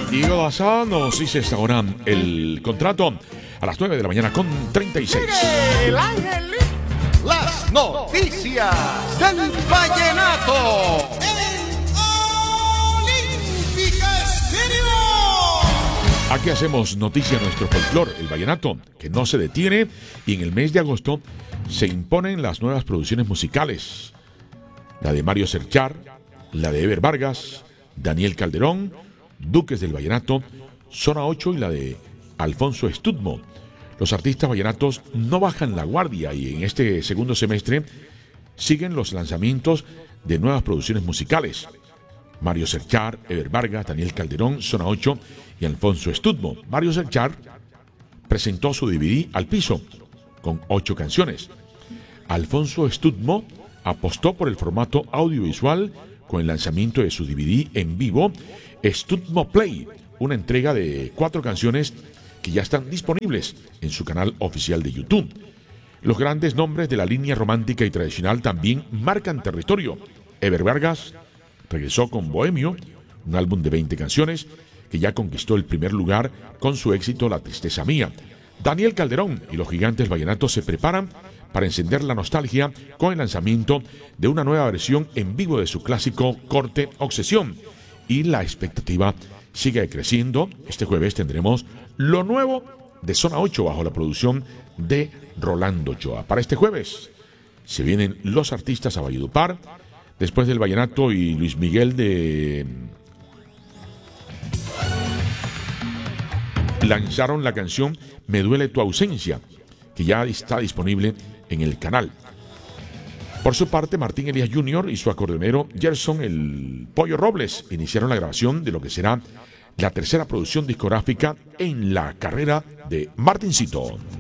Diego Daza nos dice esta hora el contrato a las 9 de la mañana con 36. El ángel. Las noticias del vallenato. Aquí hacemos noticia a nuestro folclor, el vallenato, que no se detiene, y en el mes de agosto se imponen las nuevas producciones musicales. La de Mario Serchar, la de Ever Vargas, Daniel Calderón, Duques del Vallenato, Zona 8 y la de Alfonso Estudmo. Los artistas vallenatos no bajan la guardia y en este segundo semestre siguen los lanzamientos de nuevas producciones musicales. Mario Serchar, Ever Vargas, Daniel Calderón, Zona 8 y Alfonso Estudmo. Mario Serchar presentó su DVD Al Piso con 8 canciones. Alfonso Estudmo apostó por el formato audiovisual con el lanzamiento de su DVD en vivo Estudmo Play, una entrega de 4 canciones que ya están disponibles en su canal oficial de YouTube. Los grandes nombres de la línea romántica y tradicional también marcan territorio. Ever Vargas regresó con Bohemio, un álbum de 20 canciones que ya conquistó el primer lugar con su éxito La Tristeza Mía. Daniel Calderón y los Gigantes Vallenatos se preparan para encender la nostalgia con el lanzamiento de una nueva versión en vivo de su clásico Corte Obsesión. Y la expectativa sigue creciendo. Este jueves tendremos lo nuevo de Zona 8 bajo la producción de Rolando Ochoa. Para este jueves se vienen los artistas a Valledupar. Después del vallenato y Luis Miguel lanzaron la canción Me duele tu ausencia, que ya está disponible en el canal. Por su parte, Martín Elías Jr. y su acordeonero Gerson el Pollo Robles iniciaron la grabación de lo que será la tercera producción discográfica en la carrera de Martincito.